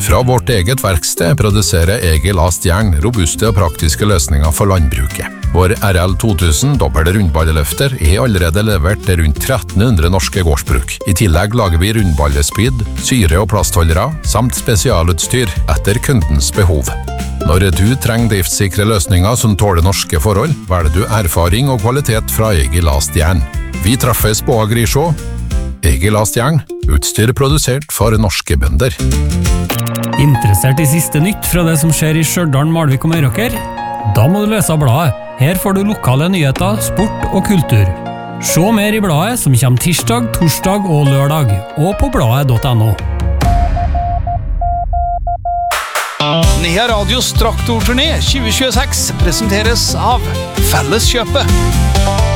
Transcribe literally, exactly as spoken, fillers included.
Fra vårt eget verksted produserer Egil Ast Jern robuste og praktiske løsninger for landbruket. Vår R L to tusen dobbelt rundballeløfter er allerede levert til rundt tretten hundre norske gårdsbruk. I tillegg lager vi rundballespyd, syre- og plastholdere, samt spesialutstyr etter kundens behov. Når du trenger driftssikre løsninger som tåler norske forhold, velger du erfaring og kvalitet fra Egil Ast Jern. Vi treffes på Agrisjå. Egil Ast Jern, utstyr produsert for norske bønder. Interessert i siste nytt fra det som skjer i Stjørdal, Malvik og Meråker? Da må du lese bladet. Her får du lokale nyheter, sport og kultur. Se mer i bladet som kommer tirsdag, torsdag og lørdag, og på bladet punktum no. Nea Radios traktorturné tjue tjueseks presenteres av Felleskjøpet.